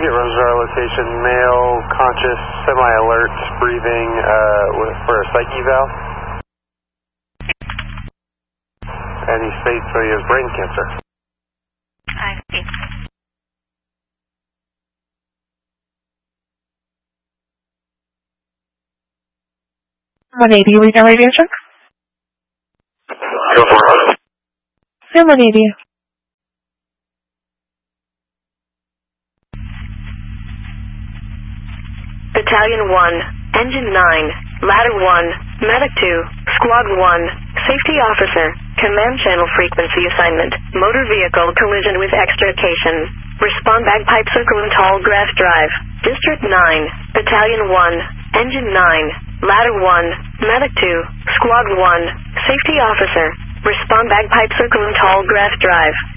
get Rosar location, male, conscious, semi-alert, breathing for a psych eval. And he states that he has brain cancer. I see. $180 regional radiation. Go for it. Yeah, 180. Battalion 1, Engine 9, Ladder 1, Medic 2, Squad 1, Safety Officer, Command Channel Frequency Assignment, Motor Vehicle Collision with Extrication. Respond Bagpipe Circle and Tall Grass Drive. District 9, Battalion 1, Engine 9, Ladder 1, Medic 2, Squad 1, Safety Officer. Respond Bagpipe Circle and Tall Grass Drive.